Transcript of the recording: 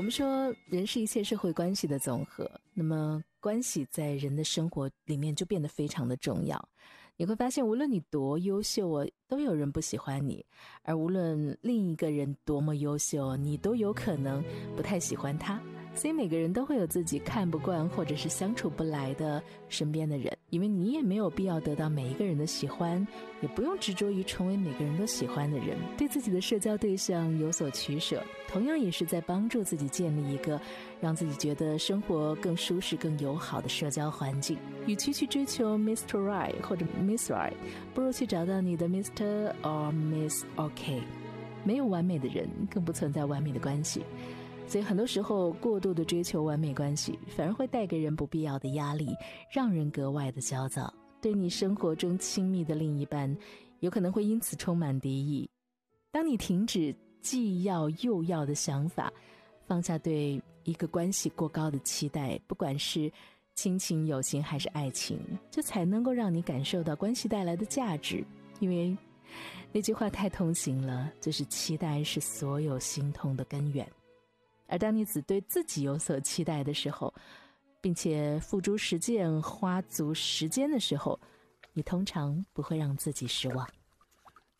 我们说人是一切社会关系的总和，那么关系在人的生活里面就变得非常的重要。你会发现无论你多优秀都有人不喜欢你，而无论另一个人多么优秀，你都有可能不太喜欢他。所以每个人都会有自己看不惯或者是相处不来的身边的人，因为你也没有必要得到每一个人的喜欢，也不用执着于成为每个人都喜欢的人，对自己的社交对象有所取舍，同样也是在帮助自己建立一个让自己觉得生活更舒适更友好的社交环境。与其去追求 Mr. Right 或者 Miss Right， 不如去找到你的 Mr. or Miss OK。 没有完美的人，更不存在完美的关系，所以很多时候过度的追求完美关系反而会带给人不必要的压力，让人格外的焦躁，对你生活中亲密的另一半有可能会因此充满敌意。当你停止既要又要的想法，放下对一个关系过高的期待，不管是亲情友情还是爱情，这才能够让你感受到关系带来的价值。因为那句话太通行了，就是期待是所有心痛的根源。而当你只对自己有所期待的时候，并且付诸实践花足时间的时候，你通常不会让自己失望。